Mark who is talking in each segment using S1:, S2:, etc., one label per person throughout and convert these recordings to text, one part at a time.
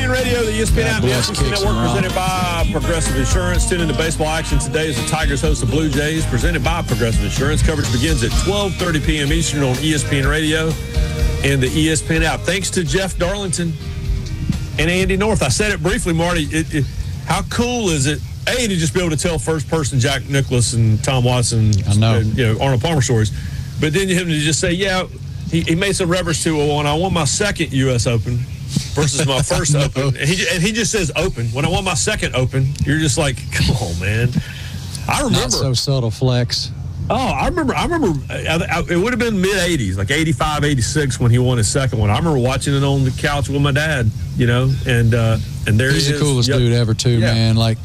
S1: ESPN Radio, the ESPN app, the SEC Network, presented by Progressive Insurance. Tune into baseball action today as the Tigers host the Blue Jays, presented by Progressive Insurance. Coverage begins at 12:30 p.m. Eastern on ESPN Radio and the ESPN app. Thanks to Jeff Darlington and Andy North. I said it briefly, Marty. How cool is it, A, to just be able to tell first-person Jack Nicklaus and Tom Watson, and, Arnold Palmer stories, but then him to just say, he made some reference to, I won my second U.S. Open versus my first Open. And he just says Open. When I won my second Open, you're just like, come on, man. I remember.
S2: Not so subtle flex.
S1: Oh, I remember. It would have been mid-'80s, like 85, 86 when he won his second one. I remember watching it on the couch with my dad, and there
S2: He's the coolest dude ever, too, man. Like,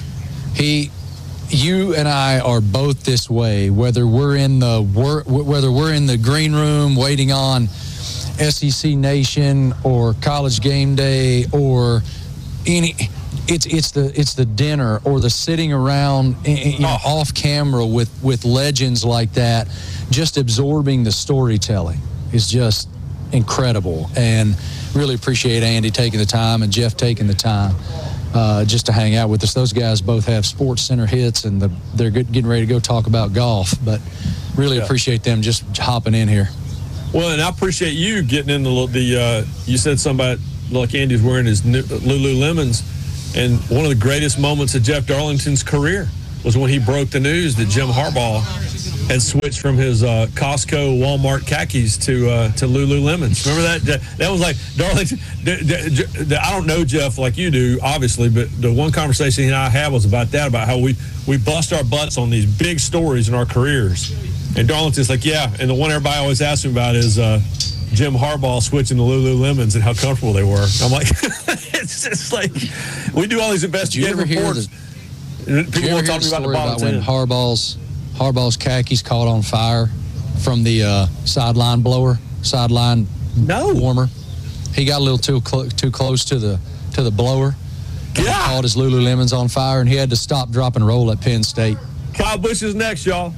S2: you and I are both this way, whether we're in the green room waiting on SEC Nation or College Game Day or it's the dinner or the sitting around off camera with legends like that. Just absorbing the storytelling is just incredible, and really appreciate Andy taking the time and Jeff taking the time just to hang out with us. Those guys both have Sports Center hits, and they're getting ready to go talk about golf, but really appreciate them just hopping in here.
S1: Well, and I appreciate you getting in you said something about like Andy's wearing his new Lululemons, and one of the greatest moments of Jeff Darlington's career was when he broke the news that Jim Harbaugh had switched from his Costco, Walmart khakis to Lululemons. Remember that? That was like Darlington. I don't know Jeff like you do, obviously, but the one conversation he and I had was about that, about how we bust our butts on these big stories in our careers. And Darlington's like, and the one everybody always asks me about is Jim Harbaugh switching to Lululemons and how comfortable they were. I'm like, it's just like, we do all these investigative reports. People want to talk about
S2: when Harbaugh's khakis caught on fire from the sideline warmer. He got a little too close to the blower. Caught his Lululemons on fire, and he had to stop, drop, and roll at Penn State.
S1: Kyle Busch is next, y'all.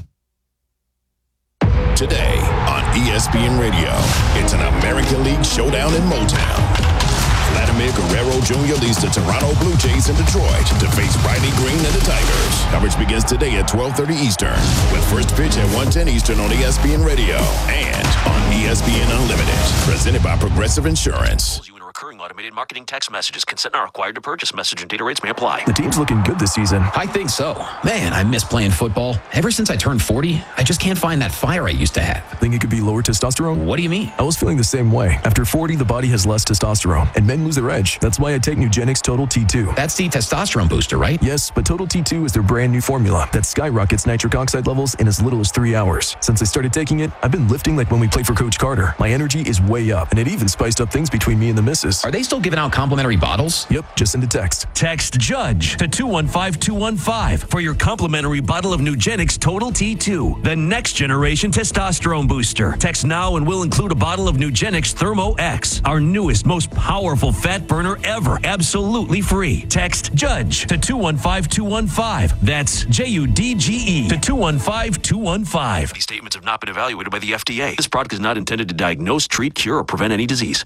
S3: Today on ESPN Radio, it's an American League showdown in Motown. Vladimir Guerrero Jr. leads the Toronto Blue Jays in Detroit to face Riley Green and the Tigers. Coverage begins today at 12:30 Eastern, with first pitch at 1:10 Eastern on ESPN Radio and on ESPN Unlimited. Presented by Progressive Insurance.
S4: Recurring automated marketing text messages. Consent not required to purchase. Message and data rates may apply.
S5: The team's looking good this season.
S6: I think so. Man, I miss playing football. Ever since I turned 40, I just can't find that fire I used to have.
S5: Think it could be lower testosterone?
S6: What do you mean?
S5: I was feeling the same way. After 40, the body has less testosterone, and men lose their edge. That's why I take Nugenix Total T2.
S6: That's the testosterone booster, right?
S5: Yes, but Total T2 is their brand new formula that skyrockets nitric oxide levels in as little as 3 hours. Since I started taking it, I've been lifting like when we played for Coach Carter. My energy is way up, and it even spiced up things between me and the missus.
S6: Are they still giving out complimentary bottles?
S5: Yep, just send a text.
S7: Text JUDGE to 215-215 for your complimentary bottle of Nugenix Total T2, the next generation testosterone booster. Text now and we'll include a bottle of Nugenix Thermo X, our newest, most powerful fat burner ever, absolutely free. Text JUDGE to 215-215. That's JUDGE to 215-215.
S4: These statements have not been evaluated by the FDA. This product is not intended to diagnose, treat, cure, or prevent any disease.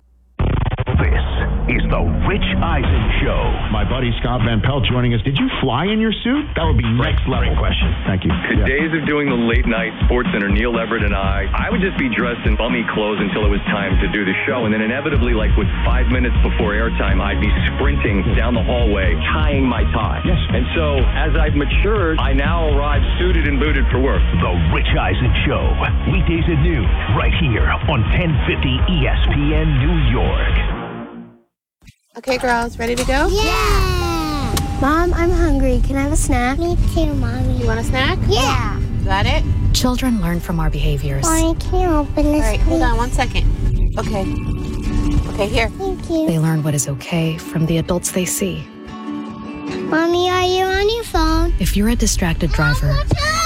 S8: Is the Rich Eisen Show.
S9: My buddy Scott Van Pelt joining us. Did you fly in your suit? That would be next level.
S8: Great question.
S9: Thank you.
S10: The days of doing the late night Sports Center, Neil Everett and I would just be dressed in bummy clothes until it was time to do the show. And then inevitably, like with 5 minutes before airtime, I'd be sprinting down the hallway, tying my tie.
S9: Yes.
S10: And so as I've matured, I now arrive suited and booted for work.
S8: The Rich Eisen Show. Weekdays at noon, right here on 1050 ESPN New York.
S11: Okay, girls, ready to go?
S12: Yeah! Mom, I'm hungry. Can I have a snack? Me too, Mommy.
S11: You want a snack?
S12: Yeah!
S11: Got it?
S13: Children learn from our behaviors.
S12: Mommy, can you open this,
S11: All right,
S12: please?
S11: hold on 1 second. Okay, here.
S12: Thank you.
S13: They learn what is okay from the adults they see.
S12: Mommy, are you on your phone?
S13: If you're a distracted driver,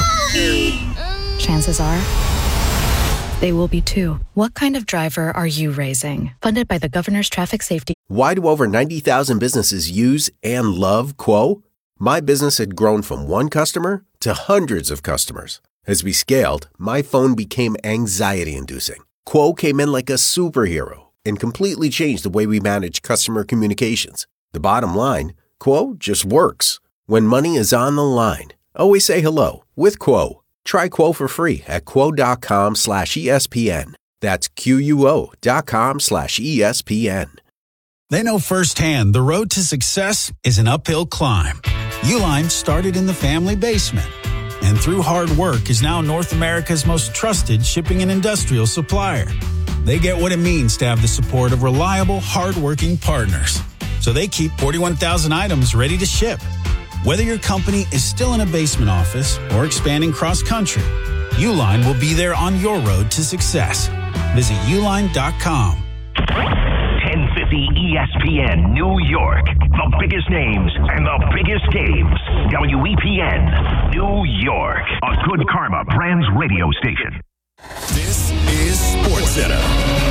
S13: chances are they will be too. What kind of driver are you raising? Funded by the Governor's Traffic Safety.
S14: Why do over 90,000 businesses use and love Quo? My business had grown from one customer to hundreds of customers. As we scaled, my phone became anxiety-inducing. Quo came in like a superhero, and completely changed the way we manage customer communications. The bottom line, Quo just works. When money is on the line, always say hello with Quo. Try Quo for free at quo.com/ESPN. That's QUO.com/ESPN.
S15: They know firsthand the road to success is an uphill climb. Uline started in the family basement, and through hard work is now North America's most trusted shipping and industrial supplier. They get what it means to have the support of reliable, hardworking partners. So they keep 41,000 items ready to ship. Whether your company is still in a basement office or expanding cross-country, Uline will be there on your road to success. Visit uline.com.
S8: 1050 ESPN New York. The biggest names and the biggest games. WEPN New York. A Good Karma Brands radio station.
S3: This is SportsCenter.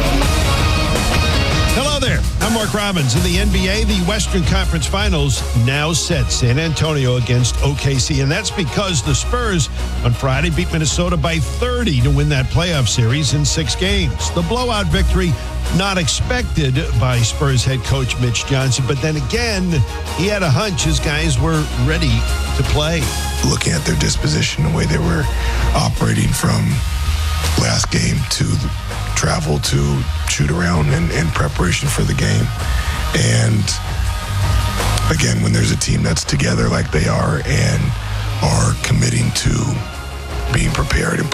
S16: Hello there. I'm Mark Robbins. In the NBA, the Western Conference Finals now set. San Antonio against OKC, and that's because the Spurs on Friday beat Minnesota by 30 to win that playoff series in 6 games. The blowout victory not expected by Spurs head coach Mitch Johnson, but then again, he had a hunch his guys were ready to play.
S17: Looking at their disposition, the way they were operating from last game to travel to shoot around in preparation for the game. And again, when there's a team that's together like they are and are committing to being prepared and